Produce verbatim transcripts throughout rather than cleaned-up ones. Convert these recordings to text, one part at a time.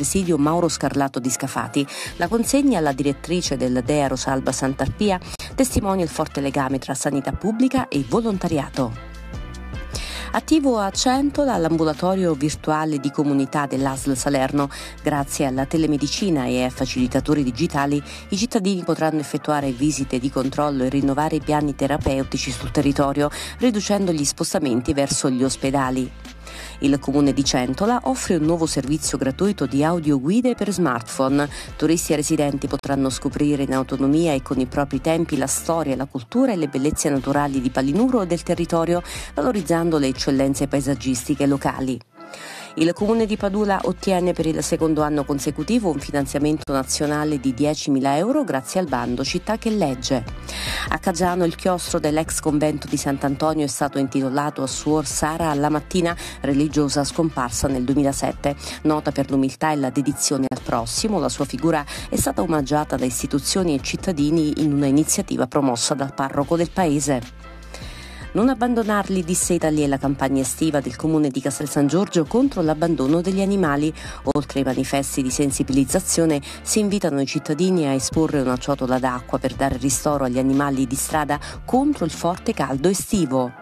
presidio Mauro Scarlato di Scafati. La consegna alla direttrice del D E A Rosalba Santarpia testimonia il forte legame tra sanità pubblica e volontariato. Attivo a Centola l'ambulatorio virtuale di comunità dell'A S L Salerno. Grazie alla telemedicina e ai facilitatori digitali, i cittadini potranno effettuare visite di controllo e rinnovare i piani terapeutici sul territorio, riducendo gli spostamenti verso gli ospedali. Il comune di Centola offre un nuovo servizio gratuito di audioguide per smartphone. Turisti e residenti potranno scoprire in autonomia e con i propri tempi la storia, la cultura e le bellezze naturali di Palinuro e del territorio, valorizzando le eccellenze paesaggistiche locali. Il comune di Padula ottiene per il secondo anno consecutivo un finanziamento nazionale di diecimila euro grazie al bando Città che legge. A Caggiano il chiostro dell'ex convento di Sant'Antonio è stato intitolato a Suor Sara Lamattina, religiosa scomparsa nel duemilasette. Nota per l'umiltà e la dedizione al prossimo, la sua figura è stata omaggiata da istituzioni e cittadini in una iniziativa promossa dal parroco del paese. Non abbandonarli, disse Italia, la campagna estiva del comune di Castel San Giorgio contro l'abbandono degli animali. Oltre ai manifesti di sensibilizzazione, si invitano i cittadini a esporre una ciotola d'acqua per dare ristoro agli animali di strada contro il forte caldo estivo.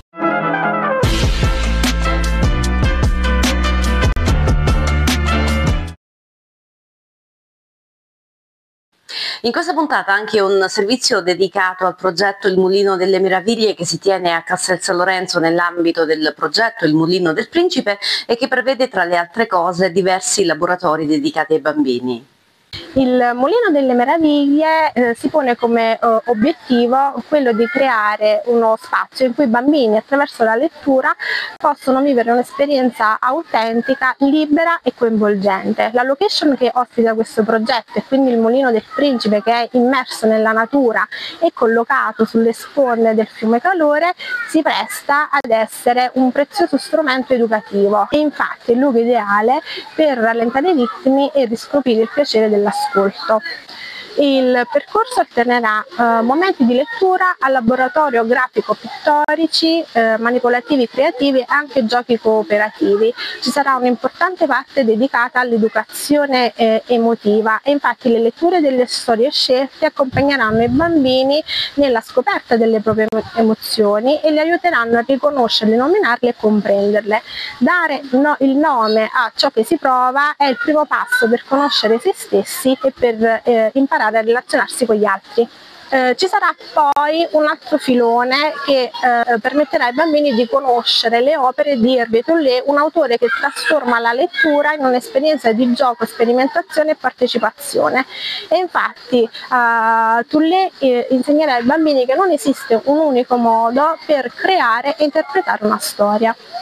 In questa puntata anche un servizio dedicato al progetto Il Mulino delle Meraviglie che si tiene a Castel San Lorenzo nell'ambito del progetto Il Mulino del Principe e che prevede tra le altre cose diversi laboratori dedicati ai bambini. Il Mulino delle Meraviglie eh, si pone come eh, obiettivo quello di creare uno spazio in cui i bambini attraverso la lettura possono vivere un'esperienza autentica, libera e coinvolgente. La location che ospita questo progetto e quindi il Mulino del Principe, che è immerso nella natura e collocato sulle sponde del fiume Calore, si presta ad essere un prezioso strumento educativo e infatti è il luogo ideale per rallentare i ritmi e riscoprire il piacere dell'ascolto. Il percorso alternerà eh, momenti di lettura al laboratorio grafico-pittorici, eh, manipolativi creativi e anche giochi cooperativi. Ci sarà un'importante parte dedicata all'educazione eh, emotiva e infatti le letture delle storie scelte accompagneranno i bambini nella scoperta delle proprie emozioni e li aiuteranno a riconoscerle, nominarle e comprenderle. Dare no, il nome a ciò che si prova è il primo passo per conoscere se stessi e per eh, imparare a relazionarsi con gli altri. Eh, ci sarà poi un altro filone che eh, permetterà ai bambini di conoscere le opere di Hervé Tullet, un autore che trasforma la lettura in un'esperienza di gioco, sperimentazione e partecipazione. E infatti eh, Tullet eh, insegnerà ai bambini che non esiste un unico modo per creare e interpretare una storia.